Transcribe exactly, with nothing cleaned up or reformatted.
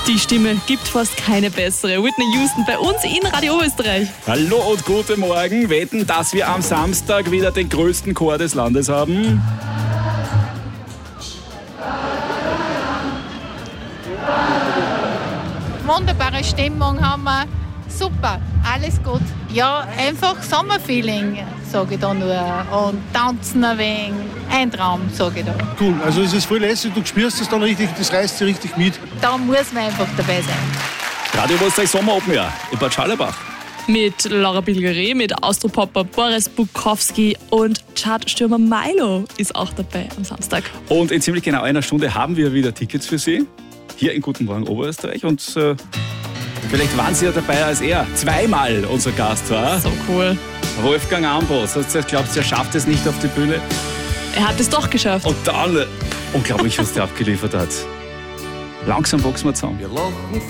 Die Stimme gibt fast keine bessere. Whitney Houston bei uns in Radio Österreich. Hallo und guten Morgen. Wetten, dass wir am Samstag wieder den größten Chor des Landes haben? Wunderbare Stimmung haben wir. Super, alles gut. Ja, einfach Sommerfeeling, sage ich da nur. Und tanzen ein wenig. Ein Traum, sage ich da. Cool, also es ist voll lässig, du spürst es dann richtig, das reißt sich richtig mit. Da muss man einfach dabei sein. Radio Österreich Sommer Open Air in Bad Schallerbach. Mit Laura Bilgeri, mit Austropopper Boris Bukowski und Chartstürmer Milo ist auch dabei am Samstag. Und in ziemlich genau einer Stunde haben wir wieder Tickets für Sie. Hier in Guten Morgen Oberösterreich. Und äh, vielleicht waren Sie ja dabei, als er zweimal unser Gast war. So cool. Wolfgang Ambros. Du glaubst, er schafft es nicht auf die Bühne? Er hat es doch geschafft. Und dann, unglaublich, was der abgeliefert hat. Langsam wachsen wir zusammen. Wir lachen